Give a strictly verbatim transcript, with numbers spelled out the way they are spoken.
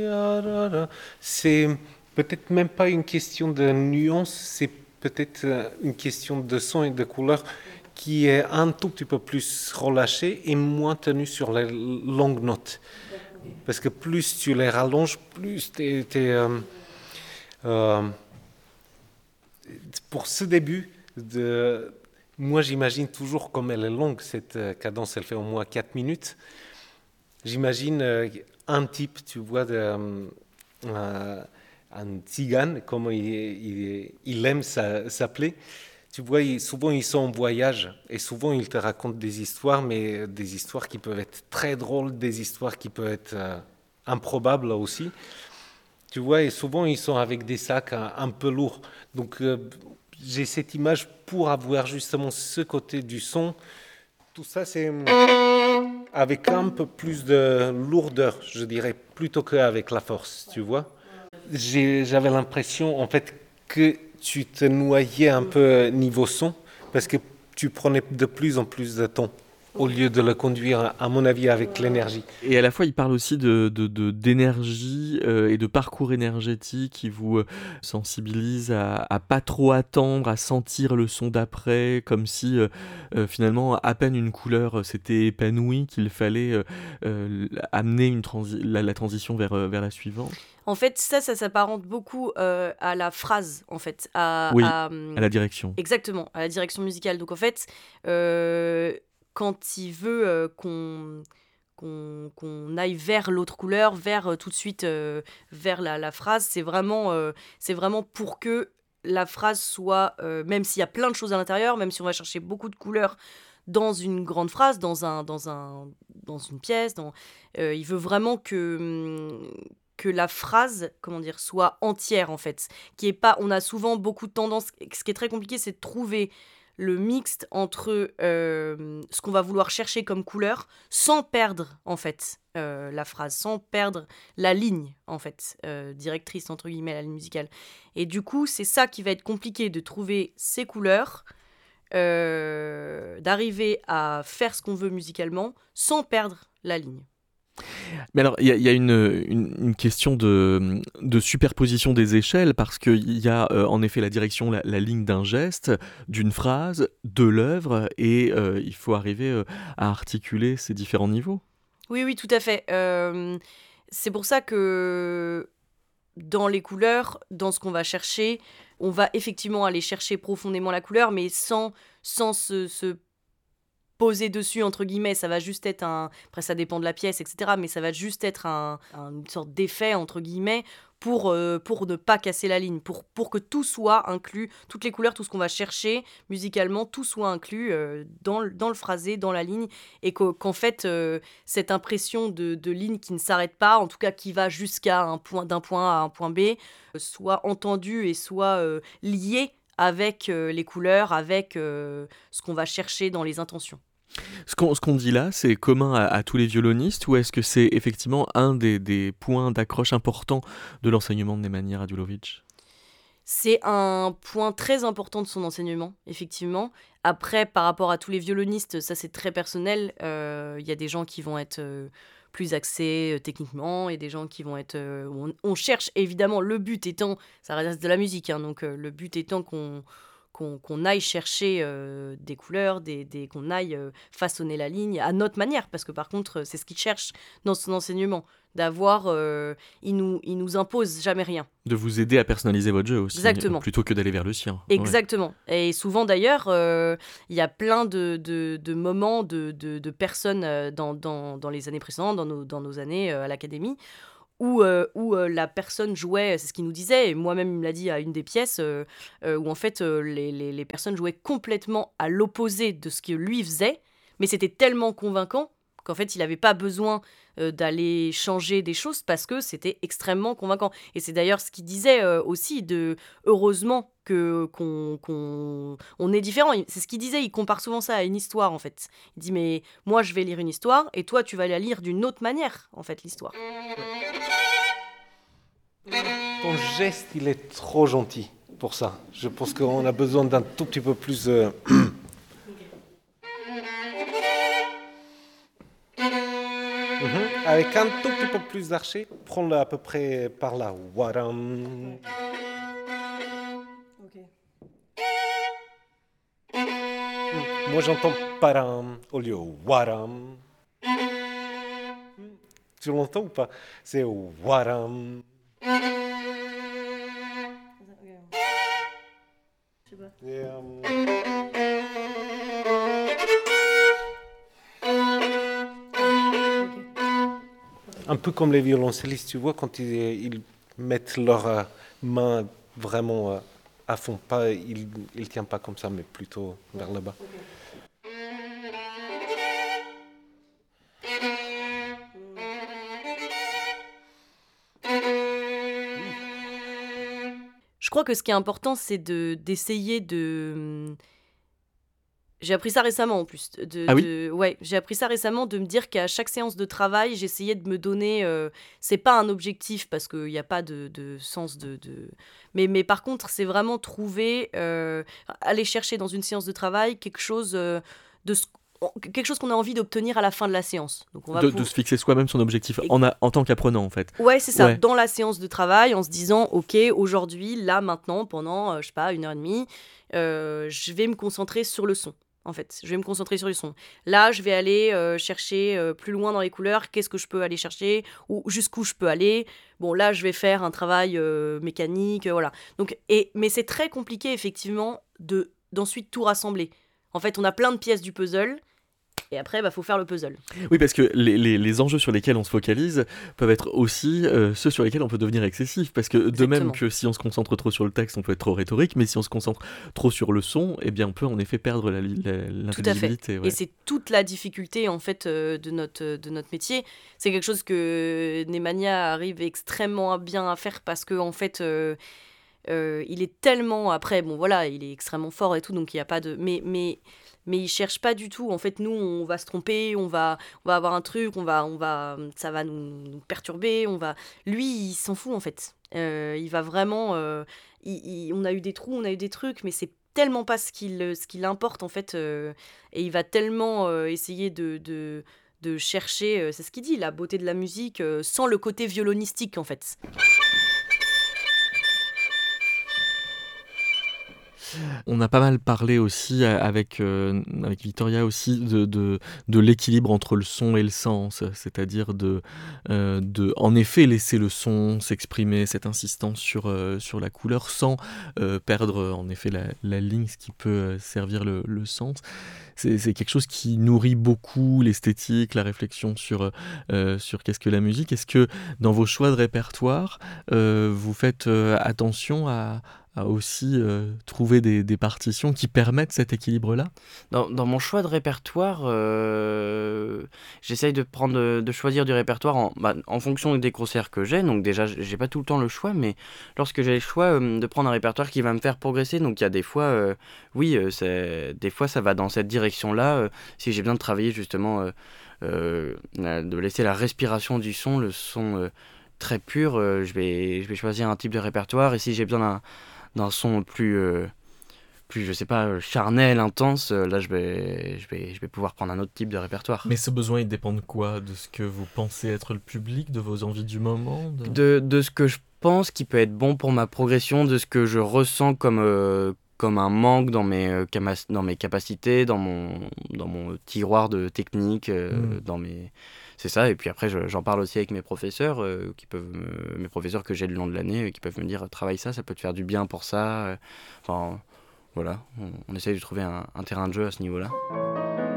C'est peut-être même pas une question de nuance, c'est peut-être euh, une question de son et de couleur qui est un tout petit peu plus relâchée et moins tenue sur les longues notes. Parce que plus tu les rallonges, plus t'es, t'es, euh, euh, pour ce début, de, moi j'imagine toujours comme elle est longue, cette euh, cadence, elle fait au moins quatre minutes. J'imagine euh, un type, tu vois, de, euh, un tzigane, comme il, il, il aime sa- s'appeler. Tu vois, il- souvent ils sont en voyage et souvent ils te racontent des histoires, mais des histoires qui peuvent être très drôles, des histoires qui peuvent être euh, improbables aussi. Tu vois, et souvent ils sont avec des sacs un, un peu lourds. Donc euh, j'ai cette image pour avoir justement ce côté du son. Tout ça, c'est avec un peu plus de lourdeur, je dirais, plutôt qu'avec la force, tu vois. J'ai- J'avais l'impression, en fait, que tu te noyais un peu niveau son, parce que tu prenais de plus en plus de temps, au lieu de le conduire, à mon avis, avec l'énergie. Et à la fois, il parle aussi de, de, de- d'énergie euh, et de parcours énergétique qui vous euh, sensibilise à, à pas trop attendre, à sentir le son d'après, comme si euh, euh, finalement, à peine une couleur euh, s'était épanouie, qu'il fallait euh, euh, amener une transi- la, la transition vers, euh, vers la suivante. En fait, ça, ça s'apparente beaucoup euh, à la phrase, en fait, à, Oui, à, à hum, la direction. exactement, à la direction musicale. Donc, en fait, euh, quand il veut euh, qu'on, qu'on, qu'on aille vers l'autre couleur, vers euh, tout de suite euh, vers la, la phrase, c'est vraiment, euh, c'est vraiment pour que la phrase soit, euh, même s'il y a plein de choses à l'intérieur, même si on va chercher beaucoup de couleurs dans une grande phrase, dans, un, dans, un, dans une pièce, dans, euh, il veut vraiment que, hum, que la phrase, comment dire, soit entière en fait. Qui est pas, on a souvent beaucoup de tendances. Ce qui est très compliqué, c'est de trouver le mixte entre euh, ce qu'on va vouloir chercher comme couleur, sans perdre en fait euh, la phrase, sans perdre la ligne en fait euh, directrice entre guillemets, la ligne musicale. Et du coup, c'est ça qui va être compliqué de trouver ces couleurs. Euh, d'arriver à faire ce qu'on veut musicalement sans perdre la ligne. Mais alors, il y a, il y a une, une- une question de, de superposition des échelles, parce qu'il y a euh, en effet la direction, la, la ligne d'un geste, d'une phrase, de l'œuvre, et euh, il faut arriver euh, à articuler ces différents niveaux. Oui, oui, tout à fait. Euh, c'est pour ça que dans les couleurs, dans ce qu'on va chercher, on va effectivement aller chercher profondément la couleur, mais sans, sans se, se poser dessus, entre guillemets. Ça va juste être un... Après, ça dépend de la pièce, et cetera. Mais ça va juste être un, un- une sorte d'effet, entre guillemets, pour, euh, pour ne pas casser la ligne, pour, pour que tout soit inclus, toutes les couleurs, tout ce qu'on va chercher musicalement, tout soit inclus euh, dans, le- dans le phrasé, dans la ligne, et qu'au- qu'en fait, euh, cette impression de, de ligne qui ne s'arrête pas, en tout cas qui va jusqu'à un point, d'un point A à un point B, euh, soit entendue et soit euh, liée avec euh, les couleurs, avec euh, ce qu'on va chercher dans les intentions. Ce qu'on, ce qu'on dit là, c'est commun à, à tous les violonistes, ou est-ce que c'est effectivement un des, des points d'accroche importants de l'enseignement de Nemanja Radulovic? C'est un point très important de son enseignement, effectivement. Après, par rapport à tous les violonistes, ça c'est très personnel. Euh, Il y a des gens qui vont être euh, plus axés euh, techniquement et des gens qui vont être... euh, on, on cherche évidemment, le but étant, ça reste de la musique, hein, donc euh, le but étant qu'on qu'on qu'on aille chercher euh, des couleurs, des, des- qu'on aille euh, façonner la ligne à notre manière, parce que par contre, c'est ce qu'il cherche dans son enseignement, d'avoir... euh, il, nous, il nous impose jamais rien. De vous aider à personnaliser votre jeu aussi, euh, Exactement. plutôt que d'aller vers le sien. Ouais. Exactement. Et souvent d'ailleurs, euh, il y a plein de, de, de moments de, de, de personnes euh, dans, dans, dans les années précédentes, dans nos, dans nos années euh, à l'académie, où, euh, où euh, la personne jouait, c'est ce qu'il nous disait, et moi-même il me l'a dit à une des pièces, euh, euh, où en fait euh, les, les, les personnes jouaient complètement à l'opposé de ce que lui faisait, mais c'était tellement convaincant qu'en fait il n'avait pas besoin euh, d'aller changer des choses parce que c'était extrêmement convaincant. Et c'est d'ailleurs ce qu'il disait euh, aussi, de heureusement que qu'on, qu'on on est différent. C'est ce qu'il disait, il compare souvent ça à une histoire en fait. Il dit mais moi je vais lire une histoire et toi tu vas la lire d'une autre manière en fait l'histoire. Ton geste, il est trop gentil pour ça. Je pense qu'on a besoin d'un tout petit peu plus... euh, Mhm. avec un tout petit peu plus d'arché, prends-le à peu près par là. Waram. Ok. Moi j'entends param au lieu waram. Tu l'entends ou pas? C'est waram. Je sais pas. Et, euh, un peu comme les violoncellistes, tu vois, quand ils, ils mettent leurs euh, mains vraiment euh, à fond, pas, ils ne tiennent pas comme ça, mais plutôt vers le bas. Je crois que ce qui est important, c'est de, d'essayer de... J'ai appris ça récemment en plus. De, Ah oui de- ouais, j'ai appris ça récemment de me dire qu'à chaque séance de travail, j'essayais de me donner. Euh, c'est pas un objectif parce qu'il n'y a pas de, de sens de. de... Mais, mais par contre, c'est vraiment trouver, euh, aller chercher dans une séance de travail quelque chose euh, de ce- quelque chose qu'on a envie d'obtenir à la fin de la séance. Donc on va de, pour- de se fixer soi-même son objectif Et- en, a- en tant qu'apprenant en fait. Ouais, c'est ça. Ouais. Dans la séance de travail, en se disant, ok, aujourd'hui, là, maintenant, pendant, euh, je sais pas, une heure et demie, euh, je vais me concentrer sur le son. En fait, je vais me concentrer sur le son. Là, je vais aller euh, chercher euh, plus loin dans les couleurs. Qu'est-ce que je peux aller chercher ou jusqu'où je peux aller. Bon, là, je vais faire un travail euh, mécanique, euh, voilà. Donc, et mais c'est très compliqué effectivement de d'ensuite tout rassembler. En fait, on a plein de pièces du puzzle. Et après, bah, faut faire le puzzle. Oui, parce que les, les, les enjeux sur lesquels on se focalise peuvent être aussi euh, ceux sur lesquels on peut devenir excessif. Parce que de Exactement. même que si on se concentre trop sur le texte, on peut être trop rhétorique, mais si on se concentre trop sur le son, eh bien on peut en effet perdre la, li- la- Tout à fait. l'intelligibilité. Ouais. Et c'est toute la difficulté en fait euh, de notre de notre métier. C'est quelque chose que Nemanja arrive extrêmement bien à faire parce que en fait euh, euh, il est tellement après bon voilà il est extrêmement fort et tout donc il y a pas de mais mais mais il cherche pas du tout. En fait, nous, on va se tromper, on va, on va avoir un truc, on va, on va, ça va nous, nous perturber. On va, lui, il s'en fout en fait. Euh, il va vraiment. euh, il- il- on a eu des trous, on a eu des trucs, mais c'est tellement pas ce qu'il, ce qui l'importe en fait. euh, et il va tellement euh, essayer de, de, de chercher. euh, c'est ce qu'il dit, la beauté de la musique, euh, sans le côté violonistique en fait. On a pas mal parlé aussi euh, avec, euh, avec Victoria aussi de, de, de l'équilibre entre le son et le sens, c'est-à-dire de, euh, de en effet laisser le son s'exprimer, cette insistance sur, euh, sur la couleur sans euh, perdre en effet la, la ligne, ce qui peut euh, servir le, le sens. C'est, c'est quelque chose qui nourrit beaucoup l'esthétique, la réflexion sur, euh, sur qu'est-ce que la musique. Est-ce que dans vos choix de répertoire, euh, vous faites euh, attention à à aussi euh, trouver des, des partitions qui permettent cet équilibre-là? Dans, dans mon choix de répertoire, euh, j'essaye de prendre, de, de choisir du répertoire en, bah, en fonction des concerts que j'ai. Donc déjà, j'ai pas tout le temps le choix, mais lorsque j'ai le choix euh, de prendre un répertoire qui va me faire progresser, donc il y a des fois, euh, oui, euh, c'est, des fois ça va dans cette direction-là. Euh, si j'ai besoin de travailler justement, euh, euh, la- de laisser la respiration du son, le son euh, très pur, euh, je vais, je vais choisir un type de répertoire. Et si j'ai besoin d'un d'un son plus, euh, plus, je sais pas, euh, charnel, intense, euh, là je vais, je, vais, je vais pouvoir prendre un autre type de répertoire. Mais ce besoin, il dépend de quoi? De ce que vous pensez être le public, de vos envies du moment de... De, de ce que je pense qui peut être bon pour ma progression, de ce que je ressens comme, euh, comme un manque dans mes, euh, cama- dans mes capacités, dans mon, dans mon tiroir de technique, euh, Mm. dans mes... C'est ça, et puis après je- j'en parle aussi avec mes professeurs, euh, qui peuvent me- mes professeurs que j'ai le long de l'année, euh, qui peuvent me dire travaille ça, ça peut te faire du bien pour ça. euh. Enfin, voilà, on, on essaye de trouver un, un terrain de jeu à ce niveau-là.